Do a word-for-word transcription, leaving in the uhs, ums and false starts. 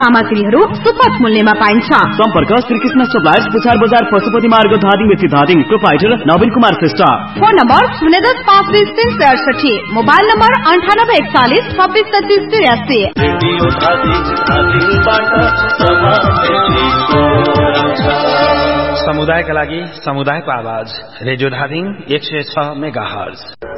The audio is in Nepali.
सामग्रीहरू सुपथ मूल्यमा पाइन्छ। सम्पर्क श्रीकृष्ण सप्लायर्स, पुछार बजार, पशुपति मार्ग, धादिङ मेची धादिङ। प्रोप्राइटर नवीन कुमार श्रेष्ठ। फोन नम्बर शून्य दस पाँच बिस तीन सय अडसठी। मोबाइल नम्बर अन्ठानब्बे एकचालिस छब्बिस तेत्तिस त्रियासी। समुदायका लागि समुदायको आवाज रेडियो धादिङ एक सय छ मेगा हर्ज।